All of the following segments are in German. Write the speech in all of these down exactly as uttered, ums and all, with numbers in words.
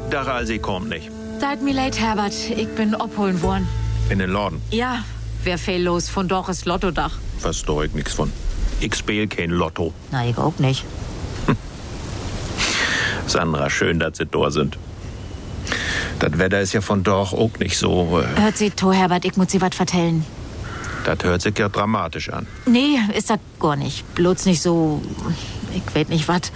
Dachte also, ich kommt nicht. Tut mir leid, Herbert. Ich bin abholen worden. In den Laden? Ja, wer fehl los von Doris Lottodach? Versteh ich nix von. Ich spiel kein Lotto. Na, ich auch nicht. Sandra, schön, dass Sie da sind. Das Wetter ist ja von doch auch nicht so... Äh, Hört Sie to, Herbert, ich muss Sie was vertellen. Das hört sich ja dramatisch an. Nee, ist das gar nicht. Bloß nicht so... Ich weiß nicht was.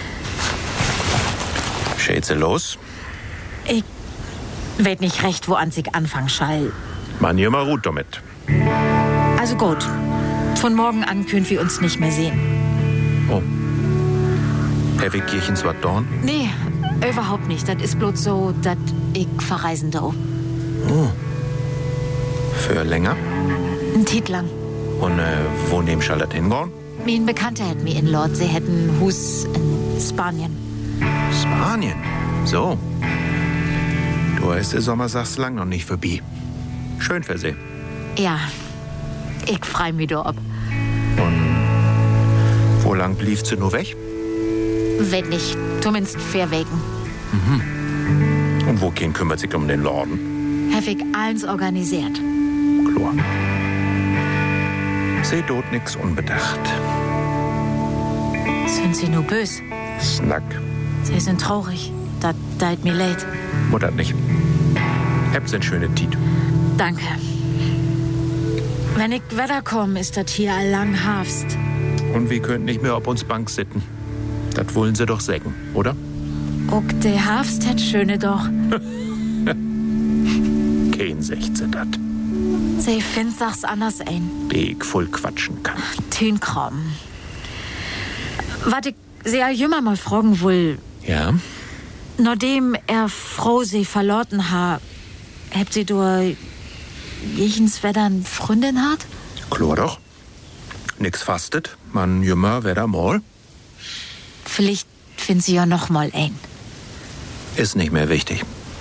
Schätze los? Ich weiß nicht recht, wo an sich anfangen schall. Man hier mal ruht damit. Also gut. Von morgen an können wir uns nicht mehr sehen. Oh. Herr Kirchens wat dorn? Nee, überhaupt nicht. Das ist bloß so, dass ich verreisen do. Oh. Für länger? Ein Tit lang. Und äh, wo nehmen schall das hingehen? Mein Bekannter hat mir in Lord, sie hätten Hus in Spanien. Spanien? So. Du ist der Sommer, sagst lang noch nicht vorbei. Schön für Sie. Ja, ich freu mich da ab. Und wo lang blieb sie nur weg? Wenn nicht, zumindest vier Wegen. Mhm. Und wo kein kümmert sich um den Laden? Hab ich alles organisiert. Klar. Sie tut nix unbedacht. Sind Sie nur bös? Snack. Sie sind traurig. Das tut mir leid. Muttert nicht. Habt eine schöne Tit. Danke. Wenn ich wiederkomme, ist das hier all lang Herbst. Und wir könnten nicht mehr auf uns Bank sitzen. Das wollen Sie doch sägen, oder? Auch der Herbst hat schöne doch. Kein sechze dat. Sie findet sach's anders ein. Die ich voll quatschen kann. Tünkram. Was ich sehr jümmer mal fragen will. Ja? Nachdem er Frau sie verloren hat, habt sie durch jechens Wettern Freundin hat? Klar doch. Nix fastet. Man jümmer wedder mal. Vielleicht finden sie ja noch mal ein. Ist nicht mehr wichtig.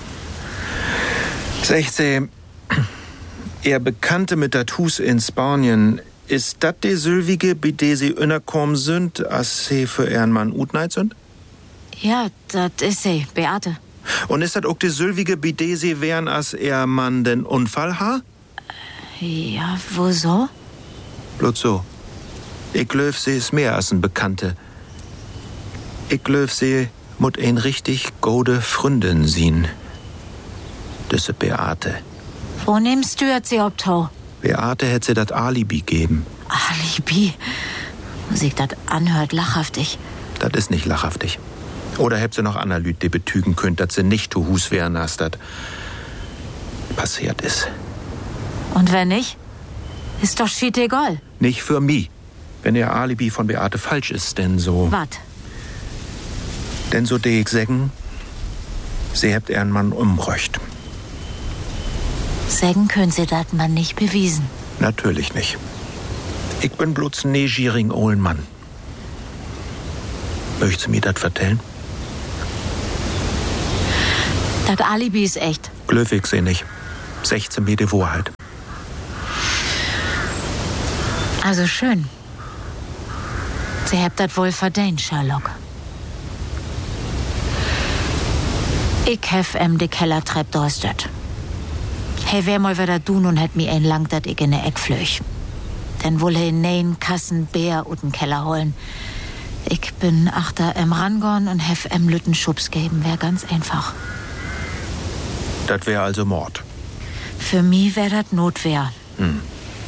sechzehn. Ihr Bekannte mit dat Hus in Spanien, ist dat die Sylvige, bei der sie innerkommen sind, als sie für ihren Mann utneit sind? Ja, das ist sie, Beate. Und ist dat auch die Sylvige, bei der sie wären, als ihr Mann den Unfall ha? Ja, wo so? Bloß so. Ich glaub, sie ist mehr als ein Bekannte. Ich glaub, sie mut ein richtig gode Freundin sein. Das ist Beate. Wo nimmst du jetzt sie obtau? Beate hätte sie dat Alibi geben. Alibi? Musik, das anhört lachhaftig. Das ist nicht lachhaftig. Oder hätt sie noch andere Lüt, die betügen könnt, dass sie nicht zu Hus wären, als das passiert ist. Und wenn nicht? Ist doch schiet egal. Nicht für mich. Wenn ihr Alibi von Beate falsch ist, denn so... Wat? Denn so de ich sägen, sie habt ihren Mann umbröcht. Sägen können sie dat man nicht bewiesen. Natürlich nicht. Ich bin bloß ein negierigen olden Mann. Möchtest du mir das vertellen? Das Alibi ist echt. Glücklich seh nicht. sechzehn Meter Wahrheit. Also schön. Sie habt das wohl verdient, Sherlock. Ich hef em de Kellertrepp durstet. Hey, wer mal wieder tun und hat mir ein lang, dat ich in ne Eck flöch. Denn wohl he nein Kassen Bär ut den Keller holen. Ich bin achter em Rangon und hef em Lütten Schubs geben, wär ganz einfach. Das wär also Mord. Für mi wär dat Notwehr. Hm.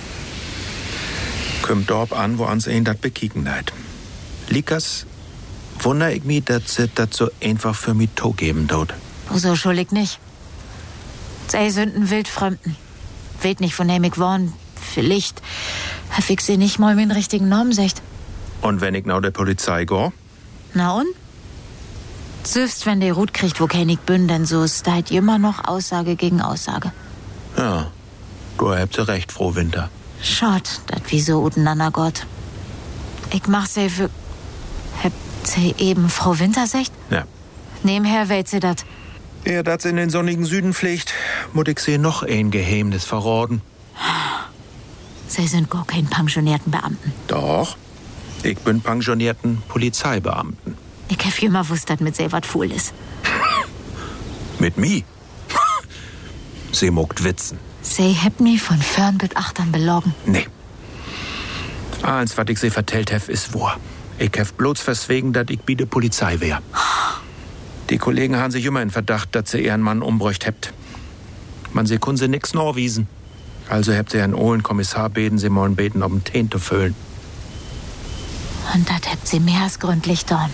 Kommt dort an, wo ans ein dat bekicken leid. Likas, wunder ich mi, dat se dat so einfach für mi to geben dort. So schuldig nicht. Sie sind ein Wildfremden. Weet nicht, von dem ich wohn. Vielleicht hab ich sie nicht mal mit den richtigen Namen secht. Und wenn ich now der Polizei go? Na und? Selbst wenn der Rut kriegt, wo kein ich bin, denn so ist halt immer noch Aussage gegen Aussage. Ja, du habt sie recht, Frau Winter. Schad, dat wie so uteinander Gott. Ich mach sie für... Habt sie eben Frau Winter secht? Ja. Nebenher weht sie dat. Ja, das in den sonnigen Süden pflegt, muss ich sie noch ein Geheimnis verraten. Sie sind gar kein pensionierten Beamten. Doch, ich bin pensionierten Polizeibeamten. Ich hab immer wusst, dass mit sie wat fuhl ist. Mit mi? Sie mogt witzen. Sie hebt mi von fern bis achtern belogen. Nee. Eins, was ich sie vertellt hef, ist wahr. Ich hef bloß verswegen, dat ich bi de Polizei wär. Die Kollegen haben sich immer in Verdacht, dass sie ihren Mann umbräucht hebt. Man, sie kun sie nix norwiesen. Also hebt sie einen ohlen Kommissar beten, sie mollen beten, um Teen zu füllen. Und dat hebt sie mehr als gründlich dorn.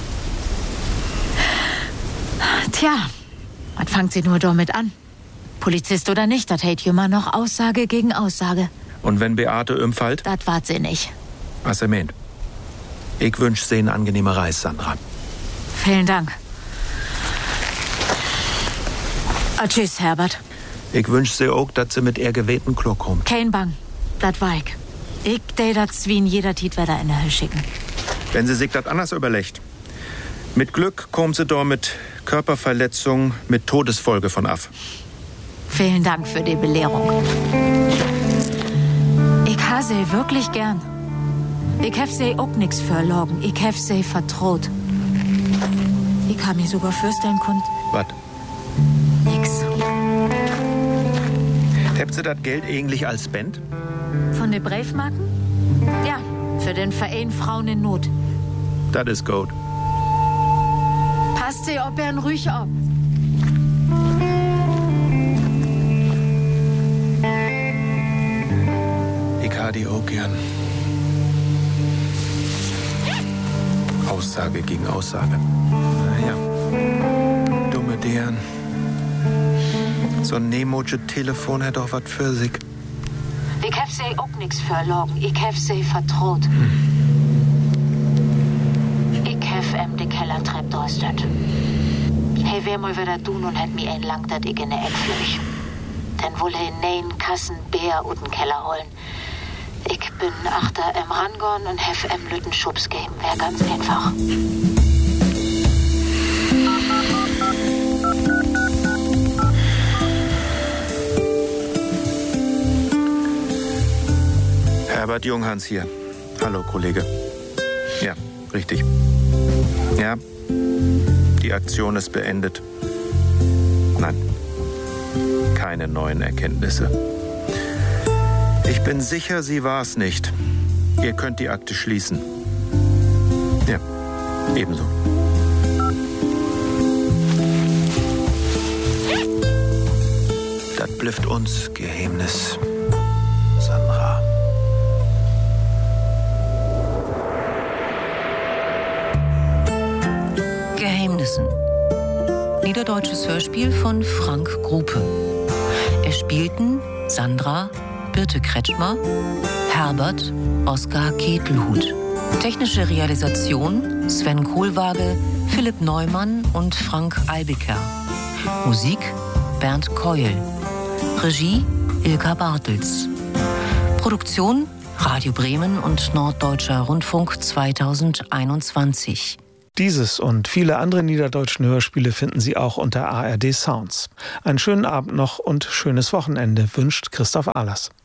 Tja, was fangt sie nur damit an? Polizist oder nicht, dat hält immer noch Aussage gegen Aussage. Und wenn Beate umfällt? Dat wart sie nicht. Was er meint. Ich wünsch sie eine angenehme Reise, Sandra. Vielen Dank. Ah, tschüss, Herbert. Ich wünsch sie auch, dass sie mit ihr gewählten Klo kommt. Kein Bang. Dat war ich. Ich dä dat Zwien jeder Tit wieder in der Hölle schicken. Wenn sie sich das anders überlegt. Mit Glück kommt sie da mit Körperverletzung mit Todesfolge von af. Vielen Dank für die Belehrung. Ich ha sie wirklich gern. Ich hef sie auch nix verlogen. Ich hef sie vertraut. Ich kann mir sogar vorstellen können. Was? Nix. Habt ihr das Geld eigentlich als Band? Von den Briefmarken? Ja, für den Verein Frauen in Not. Das ist gut. Passt sie ob er ruhig ab. Ich ha die auch gern. Aussage gegen Aussage. Naja. Dumme deren. So ein nemotsche Telefon hat doch was für sich. Ich hef sie auch nix verlogen. Ich hef sie vertraut. Hm. Ich hef em de Keller trepp dostet. Hey, wer mal wieder tun und hat mi ein lang, dat ich in der Eck flüch. Denn wolle in nein Kassen Bär und den Keller holen. Ich bin achter em Rangon und hef em Lütten Schubs geben. Wär ganz einfach. Herbert Junghans hier. Hallo, Kollege. Ja, richtig. Ja, die Aktion ist beendet. Nein, keine neuen Erkenntnisse. Ich bin sicher, sie war's nicht. Ihr könnt die Akte schließen. Ja, ebenso. Das blüfft uns Geheimnis, Sandra. Geheimnissen. Niederdeutsches Hörspiel von Frank Grupe. Es spielten Sandra Birte Kretschmer, Herbert Oskar Ketelhut. Technische Realisation Sven Kohlwaage, Philipp Neumann und Frank Albiker. Musik Bernd Keul. Regie Ilka Bartels. Produktion Radio Bremen und Norddeutscher Rundfunk zweitausendeinundzwanzig. Dieses und viele andere niederdeutschen Hörspiele finden Sie auch unter A R D Sounds. Einen schönen Abend noch und schönes Wochenende wünscht Christoph Ahlers.